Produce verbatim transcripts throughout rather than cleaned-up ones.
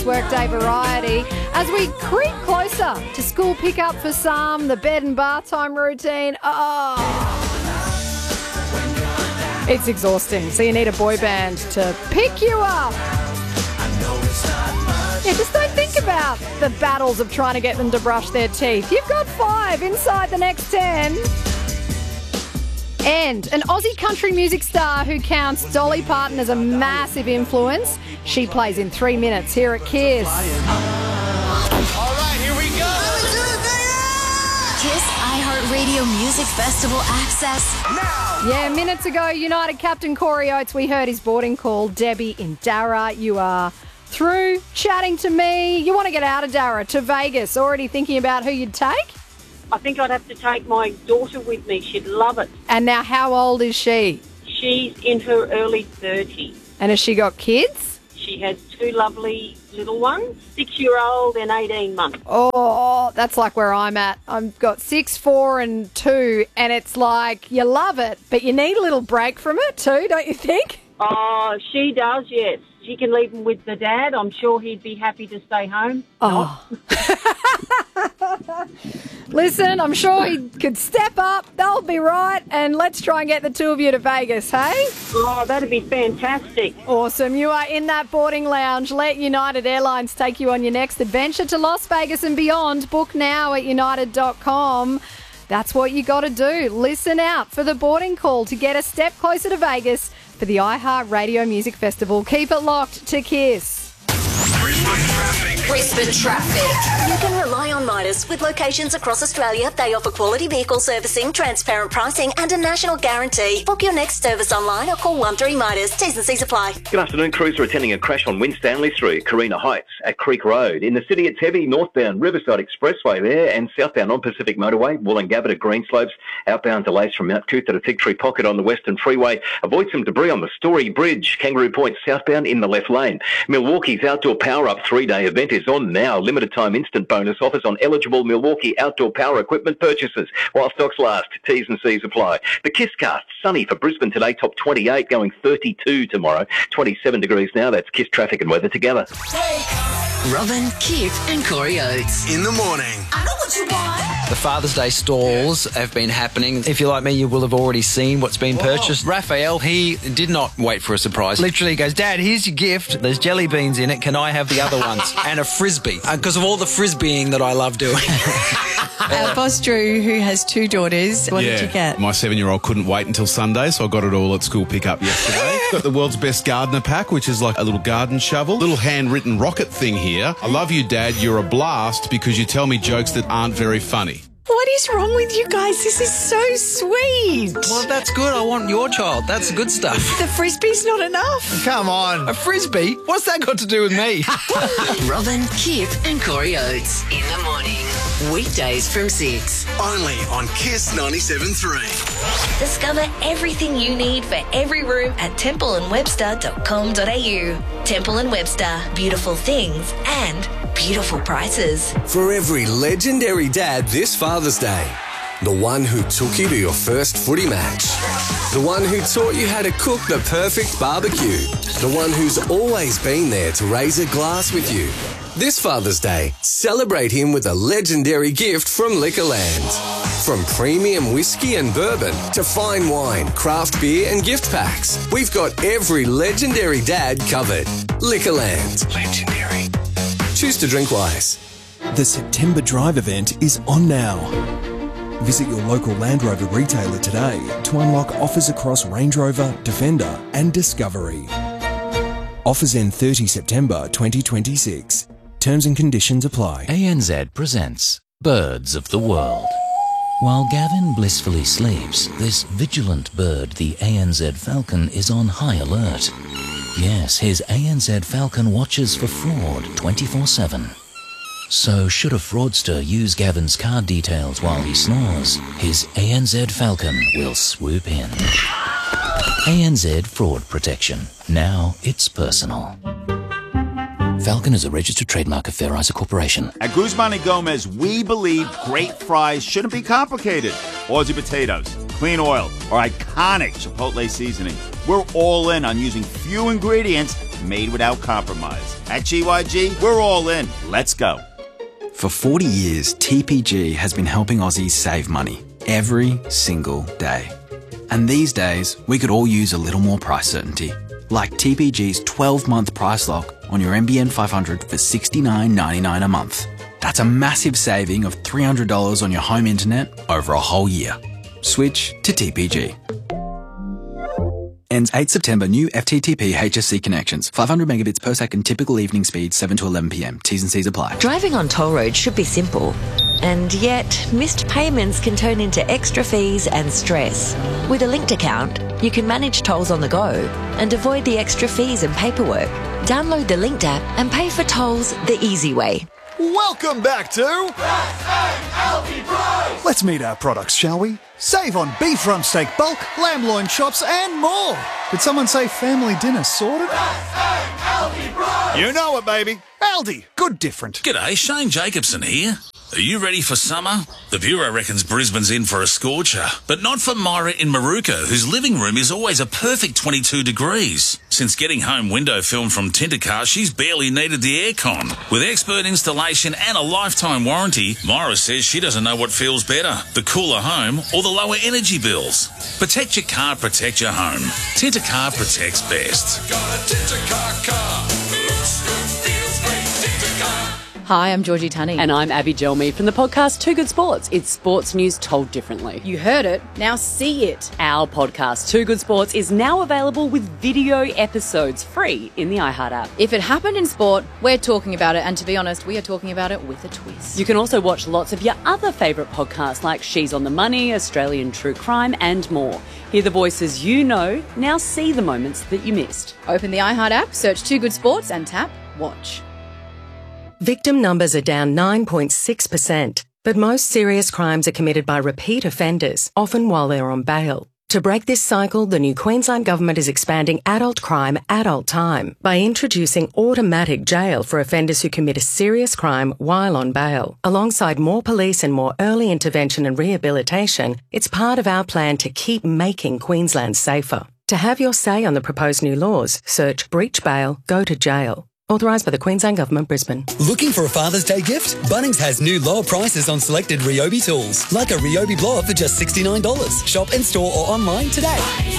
Workday Variety as we creep closer to school pickup for some, the bed and bath time routine. Oh, it's exhausting. So you need a boy band to pick you up. Yeah, just don't think about the battles of trying to get them to brush their teeth. You've got five inside the next ten. And an Aussie country music star who counts Dolly Parton as a massive influence. She plays in three minutes here at Kiss. All right, here we go. Kiss iHeartRadio Music Festival access Now. Yeah, minutes ago, United captain Corey Oates, we heard his boarding call. Debbie in Darra, you are through chatting to me. You want to get out of Darra to Vegas. Already thinking about who you'd take? I think I'd have to take my daughter with me. She'd love it. And now how old is she? She's in her early thirties. And has she got kids? She has two lovely little ones, six-year-old and eighteen months. Oh, that's like where I'm at. I've got six, four and two, and it's like you love it, but you need a little break from it too, don't you think? Oh, she does, yes. She can leave him with the dad. I'm sure he'd be happy to stay home. Oh. Listen, I'm sure he could step up. They'll be right. And let's try and get the two of you to Vegas, hey? Oh, that'd be fantastic. Awesome. You are in that boarding lounge. Let United Airlines take you on your next adventure to Las Vegas and beyond. Book now at united dot com. That's what you got to do. Listen out for the boarding call to get a step closer to Vegas for the iHeartRadio Music Festival. Keep it locked to Kiss. Brisbane traffic. Brisbane traffic. You can rely on Midas. With locations across Australia, they offer quality vehicle servicing, transparent pricing and a national guarantee. Book your next service online or call one three Midas. T's and C's apply. Good afternoon. Crews are attending a crash on Winstanley through Carina Heights at Creek Road. In the city, it's heavy northbound Riverside Expressway there and southbound on Pacific Motorway, Wollongabba to Greenslopes. Outbound delays from Mount Coot to the Fig Tree Pocket on the Western Freeway. Avoid some debris on the Story Bridge, Kangaroo Point southbound in the left lane. Milwaukee's Outdoor Power Up three-day event is on now. Limited time instant bonus offers on eligible Milwaukee outdoor power equipment purchases while stocks last. T's and C's apply. The Kisscast, sunny for Brisbane today, top twenty-eight, going thirty-two tomorrow. twenty-seven degrees now. That's Kiss traffic and weather together. Robin, Kip and Corey Oates. In the morning. I know what you want. The Father's Day stalls have been happening. If you're like me, you will have already seen what's been purchased. Raphael, he did not wait for a surprise. Literally goes, Dad, here's your gift. There's jelly beans in it. Can I have the other ones? And a Frisbee. Because of all the Frisbeeing that I love doing. Our boss Drew, who has two daughters, what yeah, did you get? My seven-year-old couldn't wait until Sunday, so I got it all at school pickup yesterday. Got the world's best gardener pack, which is like a little garden shovel. Little handwritten rocket thing here. I love you, Dad. You're a blast because you tell me jokes that aren't very funny. What is wrong with you guys? This is so sweet. Well, that's good. I want your child. That's good stuff. The Frisbee's not enough. Come on. A Frisbee? What's that got to do with me? Robin, Kip and Corey Oates. In the morning. Weekdays from six. Only on Kiss ninety-seven point three. Discover everything you need for every room at temple and webster dot com dot a u. Temple and Webster. Beautiful things and beautiful prices. For every legendary dad this Father's Day. The one who took you to your first footy match. The one who taught you how to cook the perfect barbecue. The one who's always been there to raise a glass with you. This Father's Day, celebrate him with a legendary gift from Liquorland. From premium whiskey and bourbon to fine wine, craft beer and gift packs, we've got every legendary dad covered. Liquorland. Legendary. Choose to drink wise. The September Drive event is on now. Visit your local Land Rover retailer today to unlock offers across Range Rover, Defender and Discovery. Offers end thirtieth September twenty twenty-six. Terms and conditions apply. A N Z presents Birds of the World. While Gavin blissfully sleeps, this vigilant bird, the A N Z falcon, is on high alert. Yes, his A N Z falcon watches for fraud twenty-four seven. So should a fraudster use Gavin's card details while he snores, his A N Z falcon will swoop in. A N Z Fraud Protection. Now it's personal. Falcon is a registered trademark of Fair Isa Corporation. At Guzman and Gomez, we believe great fries shouldn't be complicated. Aussie potatoes, clean oil, or iconic Chipotle seasoning. We're all in on using few ingredients made without compromise. At G Y G, we're all in. Let's go. For forty years, T P G has been helping Aussies save money every single day. And these days, we could all use a little more price certainty. Like T P G's twelve-month price lock on your N B N five hundred for sixty-nine ninety-nine a month. That's a massive saving of three hundred dollars on your home internet over a whole year. Switch to T P G. Ends eighth September. New F T T P H S C connections. five hundred megabits per second typical evening speed, seven to eleven p m. T's and C's apply. Driving on toll roads should be simple. And yet, missed payments can turn into extra fees and stress. With a linked account, you can manage tolls on the go and avoid the extra fees and paperwork. Download the linked app and pay for tolls the easy way. Welcome back to Let's meet our products, shall we? Save on beef rump steak bulk, lamb loin chops and more. Did someone say family dinner sorted? You know it, baby. Aldi, good different. G'day, Shane Jacobson here. Are you ready for summer? The Bureau reckons Brisbane's in for a scorcher, but not for Myra in Maruka, whose living room is always a perfect twenty-two degrees. Since getting home window film from Tintercar, she's barely needed the aircon. With expert installation and a lifetime warranty, Myra says she doesn't know what feels better, the cooler home or the lower energy bills. Protect your car, protect your home. Tintercar protects best. Hi, I'm Georgie Tunney. And I'm Abby Gelmy from the podcast Two Good Sports. It's sports news told differently. You heard it, now see it. Our podcast Two Good Sports is now available with video episodes free in the iHeart app. If it happened in sport, we're talking about it, and to be honest, we are talking about it with a twist. You can also watch lots of your other favourite podcasts like She's on the Money, Australian True Crime and more. Hear the voices you know, now see the moments that you missed. Open the iHeart app, search Two Good Sports and tap Watch. Victim numbers are down nine point six percent, but most serious crimes are committed by repeat offenders, often while they're on bail. To break this cycle, the new Queensland Government is expanding adult crime, adult time by introducing automatic jail for offenders who commit a serious crime while on bail. Alongside more police and more early intervention and rehabilitation, it's part of our plan to keep making Queensland safer. To have your say on the proposed new laws, search breach bail, go to jail. Authorised by the Queensland Government, Brisbane. Looking for a Father's Day gift? Bunnings has new lower prices on selected Ryobi tools, like a Ryobi blower for just sixty-nine dollars. Shop in store or online today.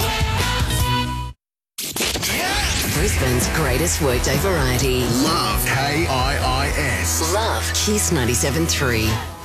Brisbane's greatest workday variety. Love K I I S. Love Kiss ninety-seven point three.